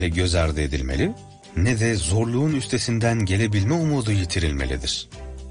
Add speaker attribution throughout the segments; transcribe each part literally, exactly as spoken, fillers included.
Speaker 1: ve göz ardı edilmeli, ne de zorluğun üstesinden gelebilme umudu yitirilmelidir.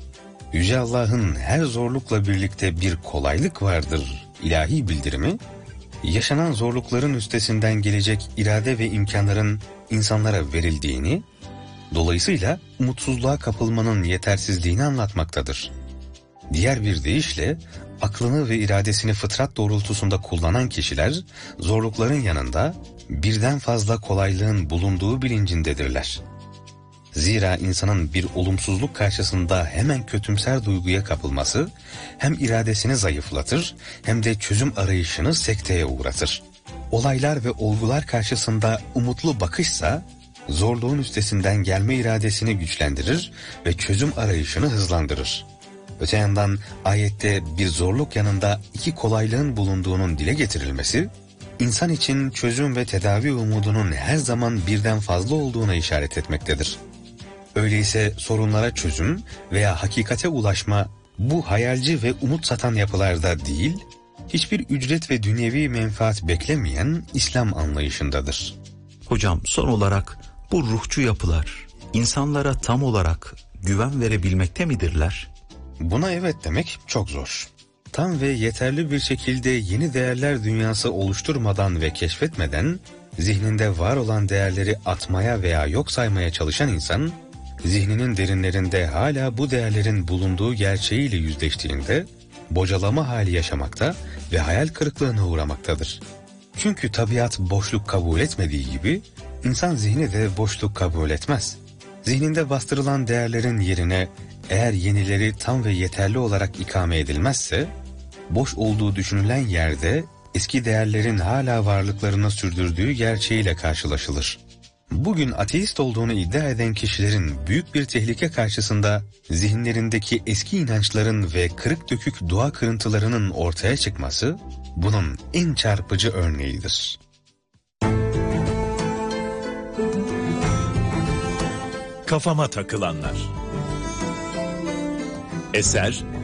Speaker 1: Yüce Allah'ın her zorlukla birlikte bir kolaylık vardır ilahi bildirimi, yaşanan zorlukların üstesinden gelecek irade ve imkanların insanlara verildiğini, dolayısıyla umutsuzluğa kapılmanın yetersizliğini anlatmaktadır. Diğer bir deyişle, aklını ve iradesini fıtrat doğrultusunda kullanan kişiler, zorlukların yanında birden fazla kolaylığın bulunduğu bilincindedirler. Zira insanın bir olumsuzluk karşısında hemen kötümser duyguya kapılması, hem iradesini zayıflatır, hem de çözüm arayışını sekteye uğratır. Olaylar ve olgular karşısında umutlu bakışsa, zorluğun üstesinden gelme iradesini güçlendirir ve çözüm arayışını hızlandırır. Öte yandan ayette bir zorluk yanında iki kolaylığın bulunduğunun dile getirilmesi, insan için çözüm ve tedavi umudunun her zaman birden fazla olduğuna işaret etmektedir. Öyleyse sorunlara çözüm veya hakikate ulaşma bu hayalci ve umut satan yapılarda değil, hiçbir ücret ve dünyevi menfaat beklemeyen İslam anlayışındadır.
Speaker 2: Hocam, son olarak bu ruhçu yapılar insanlara tam olarak güven verebilmekte midirler?
Speaker 1: Buna evet demek çok zor. Tam ve yeterli bir şekilde yeni değerler dünyası oluşturmadan ve keşfetmeden, zihninde var olan değerleri atmaya veya yok saymaya çalışan insan, zihninin derinlerinde hala bu değerlerin bulunduğu gerçeğiyle yüzleştiğinde, bocalama hali yaşamakta ve hayal kırıklığına uğramaktadır. Çünkü tabiat boşluk kabul etmediği gibi, insan zihni de boşluk kabul etmez. Zihninde bastırılan değerlerin yerine, eğer yenileri tam ve yeterli olarak ikame edilmezse, boş olduğu düşünülen yerde eski değerlerin hala varlıklarını sürdürdüğü gerçeğiyle karşılaşılır. Bugün ateist olduğunu iddia eden kişilerin büyük bir tehlike karşısında zihinlerindeki eski inançların ve kırık dökük dua kırıntılarının ortaya çıkması bunun en çarpıcı örneğidir.
Speaker 3: Kafama takılanlar. Eser